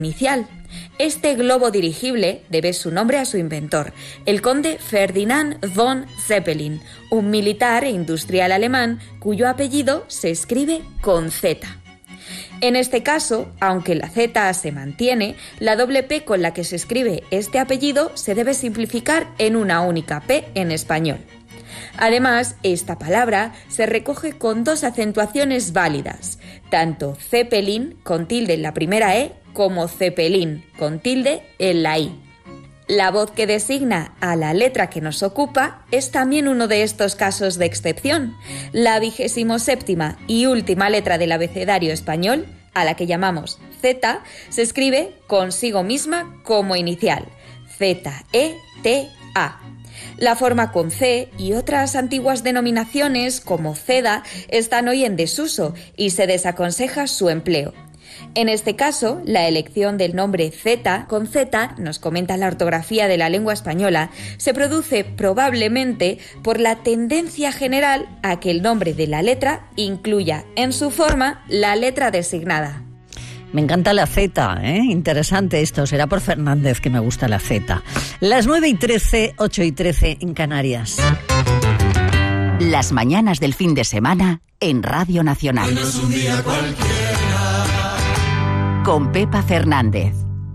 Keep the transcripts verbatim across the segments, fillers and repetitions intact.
inicial. Este globo dirigible debe su nombre a su inventor, el conde Ferdinand von Zeppelin, un militar e industrial alemán cuyo apellido se escribe con Z. En este caso, aunque la Z se mantiene, la doble P con la que se escribe este apellido se debe simplificar en una única P en español. Además, esta palabra se recoge con dos acentuaciones válidas, tanto Zeppelin con tilde en la primera E como Zeppelin con tilde en la I. La voz que designa a la letra que nos ocupa es también uno de estos casos de excepción. La vigésimo séptima y última letra del abecedario español, a la que llamamos Z, se escribe consigo misma como inicial, Z E T A. La forma con C y otras antiguas denominaciones como Zeda están hoy en desuso y se desaconseja su empleo. En este caso, la elección del nombre Z con Z, nos comenta la ortografía de la lengua española, se produce probablemente por la tendencia general a que el nombre de la letra incluya en su forma la letra designada. Me encanta la Z, ¿eh? Interesante esto. Será por Fernández que me gusta la Z. Las nueve y trece, ocho y trece en Canarias. Las mañanas del fin de semana en Radio Nacional. Hoy no es un día cualquiera. Con Pepa Fernández.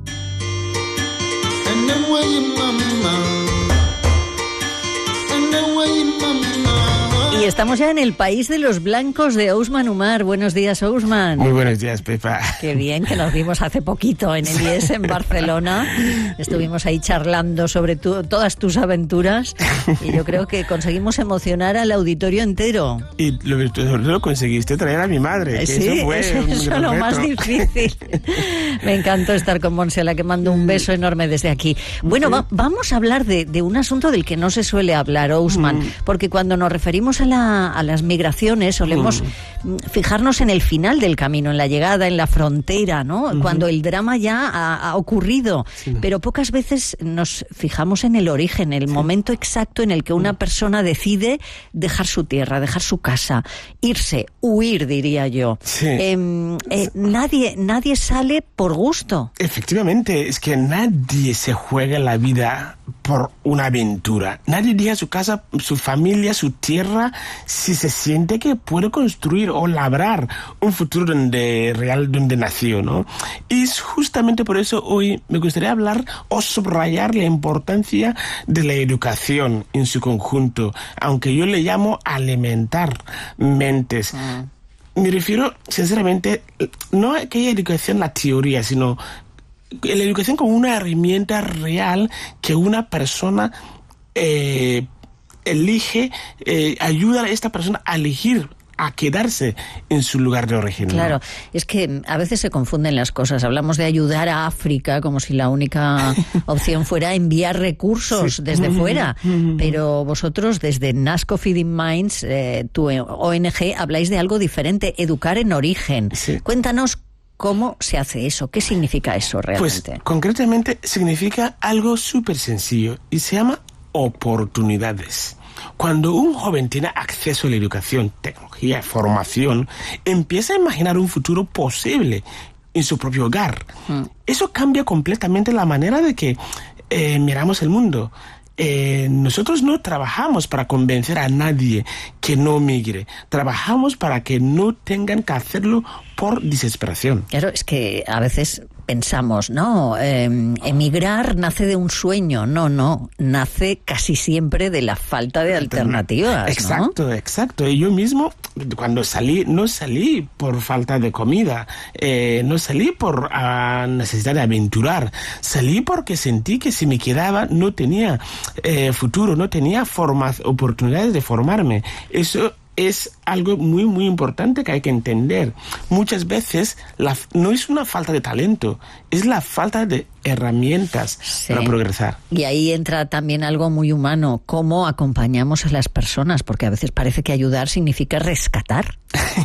Y estamos ya en el país de los blancos de Ousmane Umar. Buenos días, Ousmane. Muy buenos días, Pepa. Qué bien, que nos vimos hace poquito en el I E S en Barcelona. Estuvimos ahí charlando sobre tu, todas tus aventuras y yo creo que conseguimos emocionar al auditorio entero. Y lo, lo, lo conseguiste traer a mi madre, que sí, eso fue eso, un eso es lo reto. más difícil. Me encantó estar con Monse, a la que mando un beso enorme desde aquí. Bueno, va, vamos a hablar de, de un asunto del que no se suele hablar, Ousmane, mm. porque cuando nos referimos a La, a las migraciones solemos mm. fijarnos en el final del camino, en la llegada, en la frontera, ¿no? Uh-huh. Cuando el drama ya ha, ha ocurrido, sí. Pero pocas veces nos fijamos en el origen, el sí. momento exacto en el que una persona decide dejar su tierra, dejar su casa, irse, huir, diría yo. Sí. Eh, eh, nadie, nadie sale por gusto. Efectivamente, es que nadie se juega la vida por una aventura. Nadie deja su casa, su familia, su tierra, si se siente que puede construir o labrar un futuro donde real, donde nació, ¿no? Y es justamente por eso hoy me gustaría hablar o subrayar la importancia de la educación en su conjunto, aunque yo le llamo alimentar mentes. Mm. Me refiero, sinceramente, no a aquella educación, la teoría, sino la educación como una herramienta real que una persona eh, elige, eh, ayuda a esta persona a elegir, a quedarse en su lugar de origen. Claro, es que a veces se confunden las cosas. Hablamos de ayudar a África como si la única opción fuera enviar recursos sí. desde fuera, pero vosotros desde NASCO Feeding Minds, eh, tu O N G, habláis de algo diferente, educar en origen. Sí. Cuéntanos ¿cómo se hace eso? ¿Qué significa eso realmente? Pues concretamente significa algo súper sencillo y se llama oportunidades. Cuando un joven tiene acceso a la educación, tecnología, formación, empieza a imaginar un futuro posible en su propio hogar. Mm. Eso cambia completamente la manera de que eh, miramos el mundo. Eh, nosotros no trabajamos para convencer a nadie que no migre. Trabajamos para que no tengan que hacerlo por desesperación. Claro, es que a veces pensamos, no, eh, emigrar nace de un sueño. No, no, nace casi siempre de la falta de alternativas. Exacto, ¿no? exacto. Y yo mismo, cuando salí, no salí por falta de comida, eh, no salí por uh, necesidad de aventurar, salí porque sentí que si me quedaba no tenía eh, futuro, no tenía formas, oportunidades de formarme. Eso es algo muy, muy importante que hay que entender. Muchas veces la, no es una falta de talento, es la falta de herramientas sí. para progresar. Y ahí entra también algo muy humano, cómo acompañamos a las personas, porque a veces parece que ayudar significa rescatar.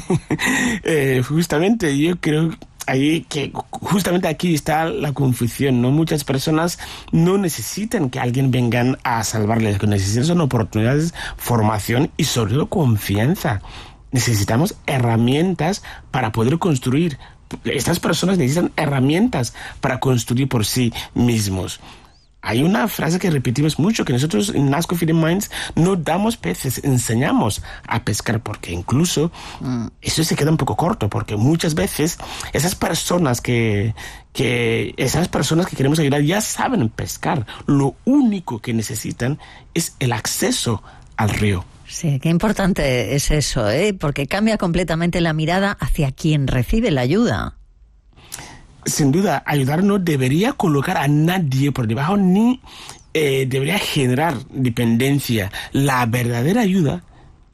eh, justamente, yo creo ahí que justamente aquí está la confusión, ¿no? Muchas personas no necesitan que alguien venga a salvarles, lo que necesitan son oportunidades, formación y sobre todo confianza. Necesitamos herramientas para poder construir estas personas necesitan herramientas para construir por sí mismos. Hay una frase que repetimos mucho, que nosotros en Nasco Feeding Minds no damos peces, enseñamos a pescar, porque incluso mm. eso se queda un poco corto, porque muchas veces esas personas que, que, esas personas que queremos ayudar ya saben pescar. Lo único que necesitan es el acceso al río. Sí, qué importante es eso, ¿eh? Porque cambia completamente la mirada hacia quien recibe la ayuda. Sin duda, ayudar no debería colocar a nadie por debajo ni eh, debería generar dependencia. La verdadera ayuda,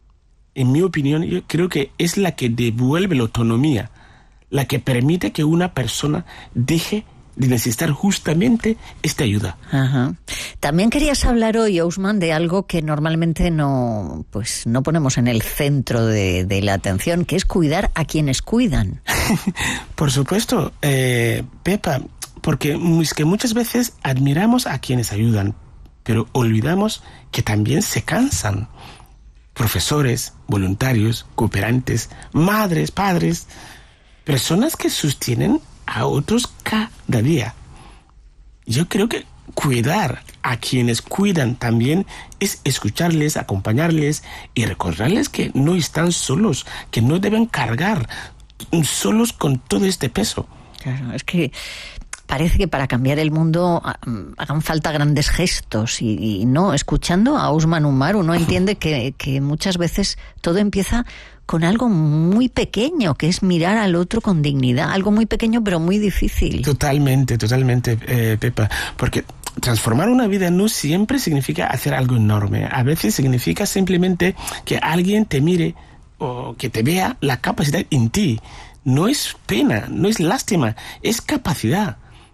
en mi opinión, yo creo que es la que devuelve la autonomía, la que permite que una persona deje de necesitar justamente esta ayuda. Ajá. También querías hablar hoy, Ousmane, de algo que normalmente no, pues, no ponemos en el centro de, de la atención, que es cuidar a quienes cuidan. Por supuesto, eh, Pepa, porque es que muchas veces admiramos a quienes ayudan, pero olvidamos que también se cansan. Profesores, voluntarios, cooperantes, madres, padres, personas que sostienen a otros cada día. Yo creo que cuidar a quienes cuidan también es escucharles, acompañarles y recordarles que no están solos, que no deben cargar solos con todo este peso. Claro, es que parece que para cambiar el mundo hagan falta grandes gestos y, y no, escuchando a Ousmane Umar uno entiende que, que muchas veces todo empieza con algo muy pequeño, que es mirar al otro con dignidad, algo muy pequeño pero muy difícil. Totalmente, totalmente, eh, Pepa, porque transformar una vida no siempre significa hacer algo enorme, a veces significa simplemente que alguien te mire o que te vea la capacidad en ti. No es pena, no es lástima, es capacidad.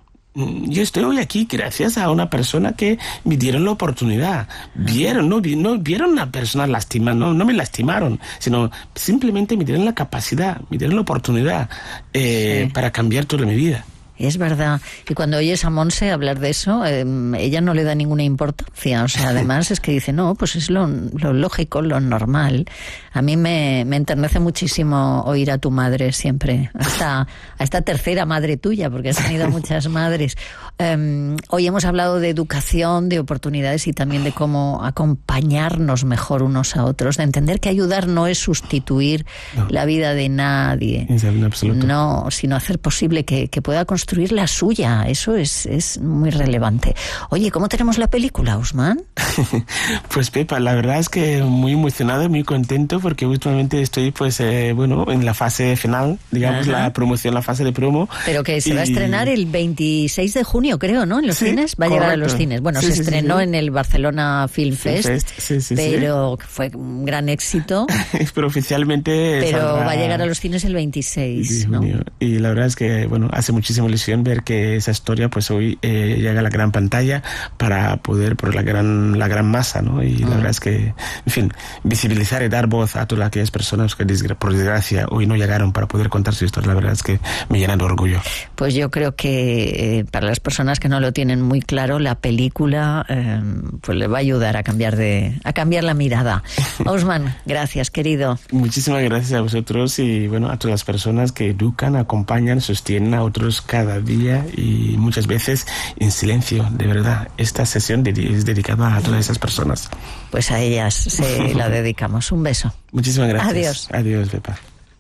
Yo estoy hoy aquí gracias a una persona que me dieron la oportunidad. Vieron, no, no vieron a una persona lastimada, no, no me lastimaron, sino simplemente me dieron la capacidad, me dieron la oportunidad eh, sí. para cambiar toda mi vida. Es verdad. Y cuando oyes a Monse hablar de eso, eh, ella no le da ninguna importancia. O sea, además es que dice, no, pues es lo, lo lógico, lo normal. A mí me, me enternece muchísimo oír a tu madre siempre, hasta a esta tercera madre tuya, porque has tenido muchas madres. Um, hoy hemos hablado de educación, de oportunidades y también de cómo acompañarnos mejor unos a otros, de entender que ayudar no es sustituir no. la vida de nadie. En absoluto. No, sino hacer posible que, que pueda construir la suya. Eso es, es muy relevante. Oye, ¿cómo tenemos la película, Ousmane? Pues Pepa, la verdad es que muy emocionado, muy contento, porque últimamente estoy pues eh, bueno en la fase final, digamos, Ajá. la promoción, la fase de promo. Pero que se y... va a estrenar el veintiséis de junio, creo, ¿no? En los sí, cines, va a correcto. llegar a los cines. Bueno, sí, se sí, estrenó sí. en el Barcelona Film Fest, Film Fest sí, sí, pero sí. fue un gran éxito. Pero oficialmente Pero saldrá... va a llegar a los cines el veintiséis, ¿no? Junio. Y la verdad es que, bueno, hace muchísima ilusión ver que esa historia pues hoy eh, llega a la gran pantalla para poder, por la gran la gran masa, ¿no? Y la mm. verdad es que, en fin, visibilizar y dar voz a todas aquellas personas que por desgracia hoy no llegaron para poder contar su historia, la verdad es que me llena de orgullo. Pues yo creo que eh, para las personas que no lo tienen muy claro, la película eh, pues le va a ayudar a cambiar de a cambiar la mirada. Ousmane, gracias, querido. Muchísimas gracias a vosotros y bueno, a todas las personas que educan, acompañan, sostienen a otros cada día y muchas veces en silencio, de verdad. Esta sesión es dedicada a todas esas personas. Pues a ellas se la dedicamos. Un beso. Muchísimas gracias. Adiós. Adiós, Pepa.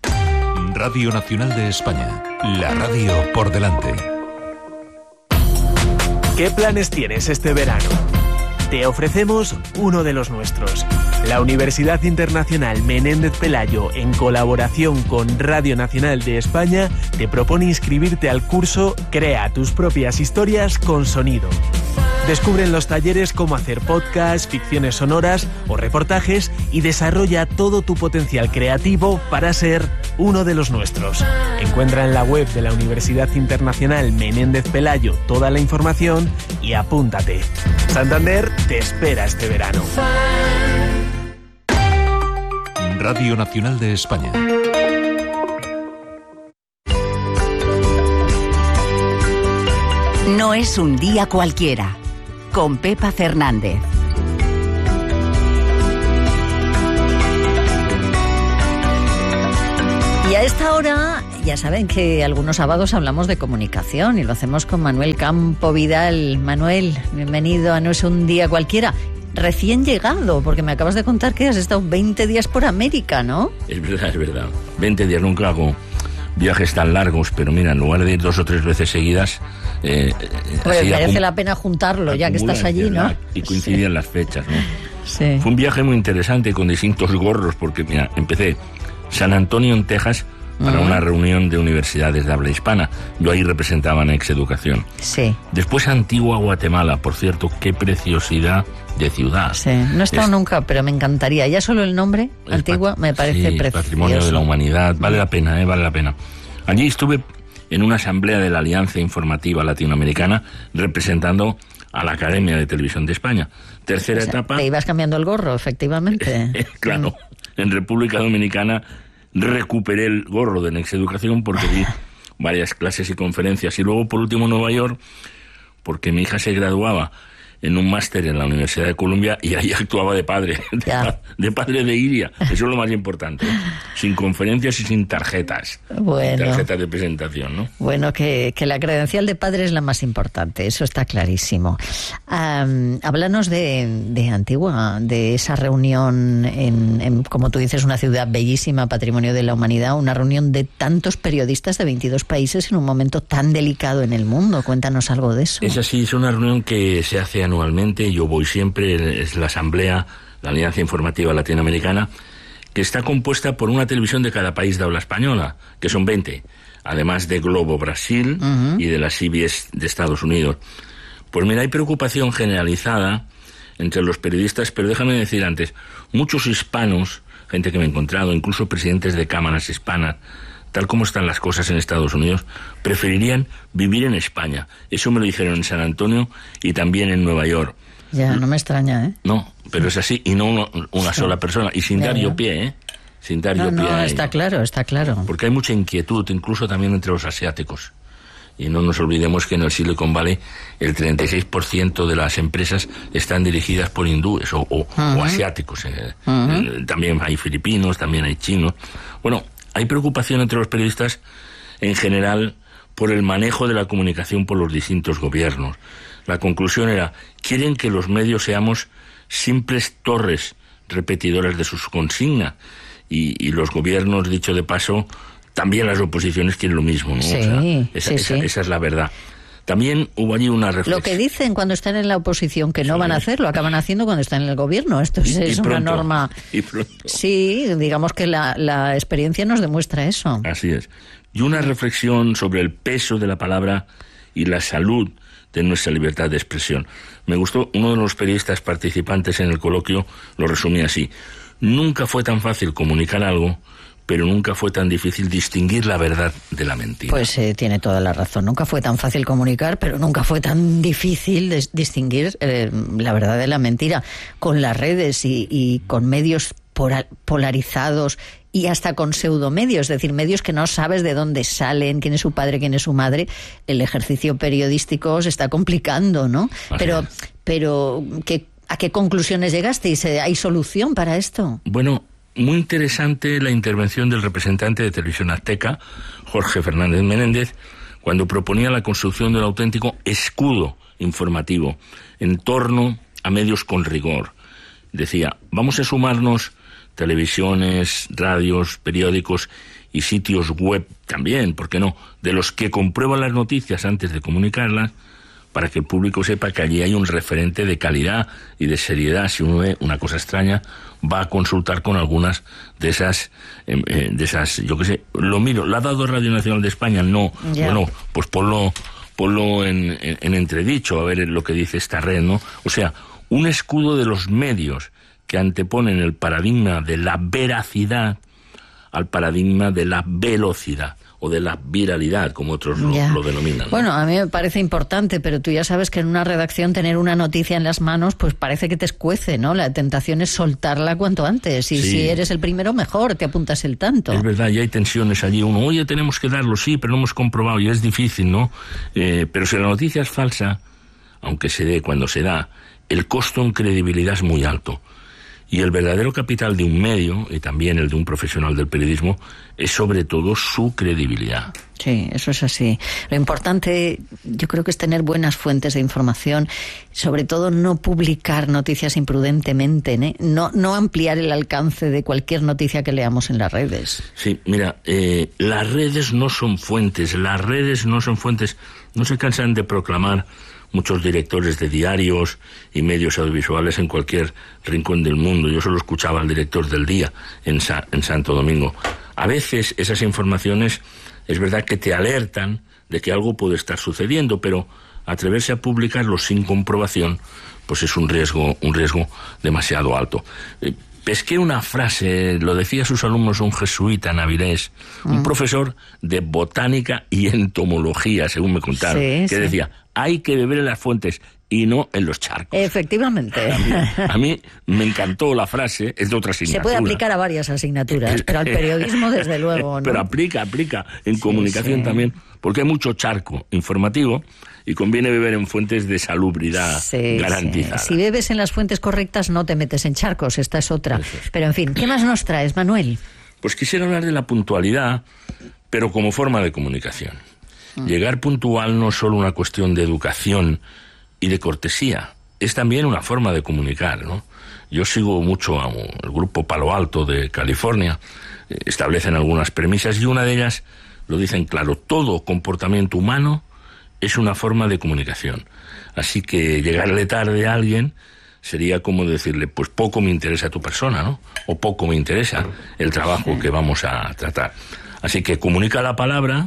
Radio Nacional de España. La radio por delante. ¿Qué planes tienes este verano? Te ofrecemos uno de los nuestros. La Universidad Internacional Menéndez Pelayo, en colaboración con Radio Nacional de España, te propone inscribirte al curso Crea tus propias historias con sonido. Descubre en los talleres cómo hacer podcasts, ficciones sonoras o reportajes y desarrolla todo tu potencial creativo para ser uno de los nuestros. Encuentra en la web de la Universidad Internacional Menéndez Pelayo toda la información y apúntate. Santander te espera este verano. Radio Nacional de España. No es un día cualquiera. Con Pepa Fernández. Y a esta hora Ya saben que algunos sábados hablamos de comunicación y lo hacemos con Manuel Campo Vidal. Manuel, bienvenido a No es un día cualquiera. Recién llegado, porque me acabas de contar que has estado veinte días por América, ¿no? Es verdad, es verdad. veinte días, nunca hago viajes tan largos, pero mira, en lugar de ir dos o tres veces seguidas... Eh, pues merece la pena juntarlo, ya que estás allí, ¿no? Y coincidían sí. las fechas, ¿no? Sí. Fue un viaje muy interesante con distintos gorros, porque mira, empecé San Antonio, en Texas, para uh-huh. una reunión de universidades de habla hispana. Yo ahí representaba a Nex Educación. Sí. Después Antigua, Guatemala. Por cierto, qué preciosidad de ciudad. Sí, no he estado es, nunca, pero me encantaría. Ya solo el nombre, Antigua, me parece sí, precioso. Patrimonio de la humanidad. Vale la pena, ¿eh? Vale la pena. Allí estuve en una asamblea de la Alianza Informativa Latinoamericana representando a la Academia de Televisión de España. Tercera o sea, etapa... Te ibas cambiando el gorro, efectivamente. Claro. En República Dominicana recuperé el gorro de Nex Educación porque di varias clases y conferencias. Y luego, por último, Nueva York, porque mi hija se graduaba en un máster en la Universidad de Columbia y ahí actuaba de padre, de, de padre de Iria. Eso es lo más importante. Sin conferencias y sin tarjetas. Bueno. Tarjetas de presentación, ¿no? Bueno, que, que la credencial de padre es la más importante, eso está clarísimo. Um, háblanos de, de Antigua, de esa reunión en, en, como tú dices, una ciudad bellísima, patrimonio de la humanidad, una reunión de tantos periodistas de veintidós países en un momento tan delicado en el mundo. Cuéntanos algo de eso. Es así, es una reunión que se hace anualmente. Anualmente, yo voy siempre, es la Asamblea, la Alianza Informativa Latinoamericana, que está compuesta por una televisión de cada país de habla española, que son veinte, además de Globo Brasil uh-huh. y de la C B S de Estados Unidos. Pues mira, hay preocupación generalizada entre los periodistas, pero déjame decir antes, muchos hispanos, gente que me he encontrado, incluso presidentes de cámaras hispanas, tal como están las cosas en Estados Unidos, preferirían vivir en España. Eso me lo dijeron en San Antonio y también en Nueva York. Ya, no me extraña, ¿eh? No, pero es así, y no una, una sí. sola persona, y sin ya, dar yo pie, ¿eh? Sin dar no, yo pie. No, ahí, está ¿no? claro, está claro. Porque hay mucha inquietud, incluso también entre los asiáticos. Y no nos olvidemos que en el Silicon Valley el treinta y seis por ciento de las empresas están dirigidas por hindúes o, o, uh-huh. o asiáticos. Eh. Uh-huh. Eh, también hay filipinos, también hay chinos. Bueno, hay preocupación entre los periodistas en general por el manejo de la comunicación por los distintos gobiernos. La conclusión era, quieren que los medios seamos simples torres repetidoras de sus consignas y, y los gobiernos, dicho de paso, también las oposiciones quieren lo mismo, ¿no? Sí, o sea, esa, sí, esa, sí. esa es la verdad. También hubo allí una reflexión. Lo que dicen cuando están en la oposición que no van a hacer, lo acaban haciendo cuando están en el gobierno. Esto es, es una norma... Y pronto. Sí, digamos que la, la experiencia nos demuestra eso. Así es. Y una reflexión sobre el peso de la palabra y la salud de nuestra libertad de expresión. Me gustó, uno de los periodistas participantes en el coloquio lo resumía así. Nunca fue tan fácil comunicar algo, pero nunca fue tan difícil distinguir la verdad de la mentira. Pues eh, tiene toda la razón. Nunca fue tan fácil comunicar, pero nunca fue tan difícil des- distinguir eh, la verdad de la mentira. Con las redes y, y con medios pora- polarizados y hasta con pseudomedios, es decir, medios que no sabes de dónde salen, quién es su padre, quién es su madre, el ejercicio periodístico se está complicando, ¿no? Así pero, es. pero ¿qué, ¿a qué conclusiones llegasteis? ¿Hay solución para esto? Bueno, muy interesante la intervención del representante de Televisión Azteca, Jorge Fernández Menéndez, cuando proponía la construcción del auténtico escudo informativo en torno a medios con rigor. Decía, vamos a sumarnos televisiones, radios, periódicos y sitios web también, ¿por qué no?, de los que comprueban las noticias antes de comunicarlas, para que el público sepa que allí hay un referente de calidad y de seriedad. Si uno ve una cosa extraña, va a consultar con algunas de esas, eh, de esas, yo qué sé, lo miro, ¿la ha dado Radio Nacional de España? No. Yeah. Bueno, pues ponlo, ponlo en, en, en entredicho, a ver lo que dice esta red, ¿no? O sea, un escudo de los medios que anteponen el paradigma de la veracidad al paradigma de la velocidad o de la viralidad, como otros lo, lo denominan, ¿no? Bueno, a mí me parece importante, pero tú ya sabes que en una redacción tener una noticia en las manos, pues parece que te escuece, ¿no? La tentación es soltarla cuanto antes, y sí. si eres el primero, mejor, te apuntas el tanto. Es verdad, y hay tensiones allí. Uno, oye, tenemos que darlo, sí, pero no hemos comprobado, y es difícil, ¿no? Eh, pero si la noticia es falsa, aunque se dé cuando se da, el costo en credibilidad es muy alto. Y el verdadero capital de un medio, y también el de un profesional del periodismo, es sobre todo su credibilidad. Sí, eso es así. Lo importante, yo creo que es tener buenas fuentes de información, sobre todo no publicar noticias imprudentemente, ¿eh? no, no ampliar el alcance de cualquier noticia que leamos en las redes. Sí, mira, eh, las redes no son fuentes, las redes no son fuentes, no se cansan de proclamar muchos directores de diarios y medios audiovisuales en cualquier rincón del mundo. Yo solo escuchaba al director del Día en, Sa- en Santo Domingo. A veces esas informaciones es verdad que te alertan de que algo puede estar sucediendo, pero atreverse a publicarlo sin comprobación, pues es un riesgo, un riesgo demasiado alto. Eh, Pesqué una frase, lo decía a sus alumnos un jesuita en Avilés, un mm. profesor de botánica y entomología, según me contaron, sí, que sí. decía, hay que beber en las fuentes y no en los charcos. Efectivamente. A mí, a mí me encantó la frase, es de otra asignatura. Se puede aplicar a varias asignaturas, pero al periodismo desde luego, ¿no? Pero aplica, aplica en sí, comunicación sí. también, porque hay mucho charco informativo y conviene beber en fuentes de salubridad sí, garantizada. Sí. Si bebes en las fuentes correctas no te metes en charcos, esta es otra. Es. Pero en fin, ¿qué más nos traes, Manuel? Pues quisiera hablar de la puntualidad, pero como forma de comunicación. Mm. Llegar puntual no es solo una cuestión de educación y de cortesía, es también una forma de comunicar, ¿no? Yo sigo mucho al grupo Palo Alto de California, establecen algunas premisas y una de ellas lo dicen claro, todo comportamiento humano es una forma de comunicación. Así que llegarle tarde a alguien sería como decirle, pues poco me interesa tu persona, ¿no? O poco me interesa el trabajo que vamos a tratar. Así que comunica la palabra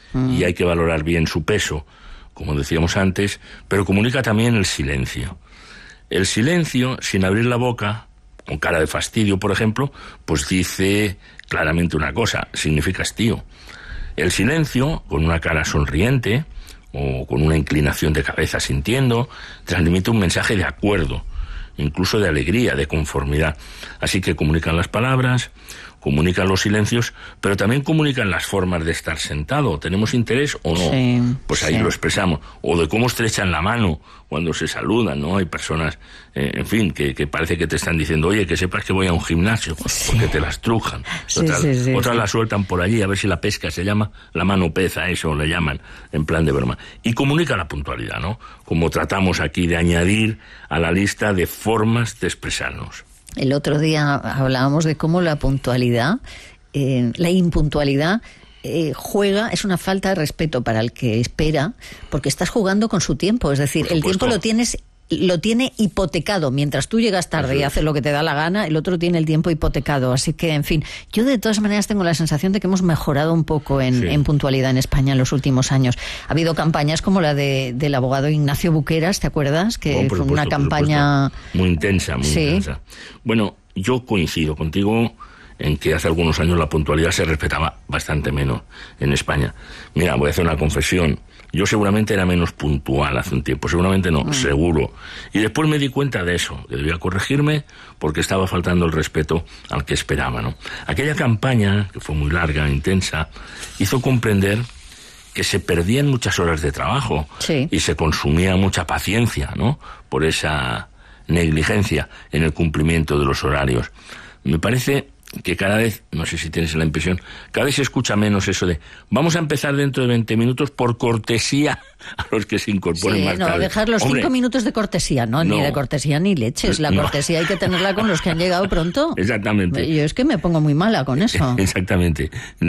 y hay que valorar bien su peso, como decíamos antes, pero comunica también el silencio. El silencio, sin abrir la boca, con cara de fastidio, por ejemplo, pues dice claramente una cosa, significa hastío. El silencio, con una cara sonriente o con una inclinación de cabeza sintiendo, transmite un mensaje de acuerdo, incluso de alegría, de conformidad. Así que comunican las palabras, comunican los silencios, pero también comunican las formas de estar sentado. ¿Tenemos interés o no? Sí, pues ahí sí. lo expresamos. O de cómo estrechan la mano cuando se saludan, ¿no? Hay personas, eh, en fin, que, que parece que te están diciendo, oye, que sepas que voy a un gimnasio, sí. porque te las trujan. Sí, otras sí, sí, otras sí. las sueltan por allí, a ver si la pesca se llama la mano peza, eso le llaman, en plan de broma. Y comunica la puntualidad, ¿no? Como tratamos aquí de añadir a la lista de formas de expresarnos. El otro día hablábamos de cómo la puntualidad, eh, la impuntualidad, eh, juega, es una falta de respeto para el que espera, porque estás jugando con su tiempo. Es decir, el tiempo lo tienes lo tiene hipotecado. Mientras tú llegas tarde y haces lo que te da la gana, el otro tiene el tiempo hipotecado. Así que, en fin, yo de todas maneras tengo la sensación de que hemos mejorado un poco en, sí. en puntualidad en España en los últimos años. Ha habido campañas como la de, del abogado Ignacio Buqueras, ¿te acuerdas? Que oh, fue supuesto, una campaña muy intensa, muy sí. intensa. Bueno, yo coincido contigo en que hace algunos años la puntualidad se respetaba bastante menos en España. Mira, voy a hacer una confesión. Yo seguramente era menos puntual hace un tiempo, seguramente no, mm. seguro. Y después me di cuenta de eso, que debía corregirme porque estaba faltando el respeto al que esperaba, ¿no? Aquella campaña, que fue muy larga, intensa, hizo comprender que se perdían muchas horas de trabajo sí. y se consumía mucha paciencia, ¿no? Por esa negligencia en el cumplimiento de los horarios. Me parece que cada vez, no sé si tienes la impresión, cada vez se escucha menos eso de vamos a empezar dentro de veinte minutos por cortesía a los que se incorporen sí, más no, tarde. dejar los Hombre, cinco minutos de cortesía, no, no, ni de cortesía ni leches. La no. cortesía hay que tenerla con los que han llegado pronto. Exactamente. Yo es que me pongo muy mala con eso. Exactamente.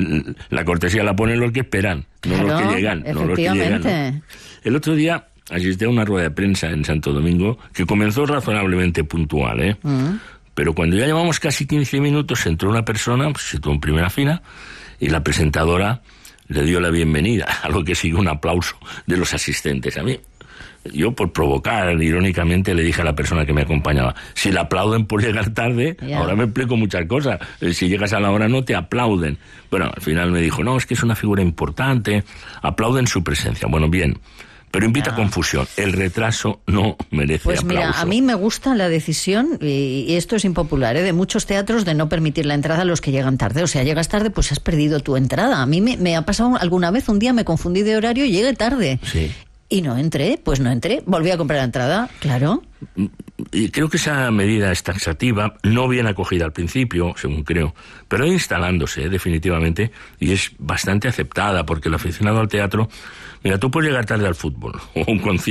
La cortesía la ponen los que esperan, no claro, los que llegan. No los que llegan, ¿no? El otro día asistí a una rueda de prensa en Santo Domingo que comenzó razonablemente puntual, ¿eh? Mm. Pero cuando ya llevamos casi quince minutos entró una persona, pues, se situó en primera fila, y la presentadora le dio la bienvenida, a lo que siguió un aplauso de los asistentes. A mí, yo por provocar, irónicamente, le dije a la persona que me acompañaba, si le aplauden por llegar tarde, yeah. ahora me explico muchas cosas, si llegas a la hora no te aplauden. Bueno, al final me dijo, no, es que es una figura importante, aplauden su presencia. Bueno, bien. Pero invita a confusión. El retraso no merece pues aplauso. Pues mira, a mí me gusta la decisión, y esto es impopular, ¿eh? de muchos teatros de no permitir la entrada a los que llegan tarde. O sea, llegas tarde, pues has perdido tu entrada. A mí me, me ha pasado alguna vez, un día me confundí de horario y llegué tarde. Sí. Y no entré, pues no entré. Volví a comprar la entrada, claro. Y creo que esa medida es taxativa, no bien acogida al principio, según creo, pero instalándose, ¿eh? definitivamente, y es bastante aceptada, porque el aficionado al teatro, mira, tú puedes llegar tarde al fútbol o a un concierto,